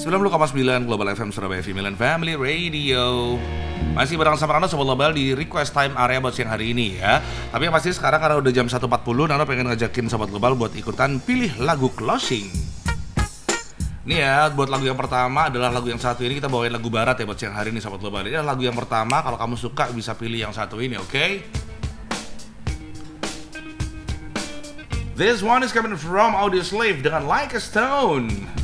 90,9 Global FM Surabaya Female Family Radio. Masih bareng sama Anda Sobat Global di request time area buat siang hari ini ya. Tapi yang pasti sekarang karena udah jam 1.40, Nano pengen ngajakin Sobat Global buat ikutan pilih lagu closing. Nih ya, buat lagu yang pertama adalah lagu yang satu ini, kita bawain lagu barat ya buat siang hari ini Sobat Global. Ini adalah lagu yang pertama, kalau kamu suka bisa pilih yang satu ini, oke? This one is coming from Audioslave dengan Like a Stone.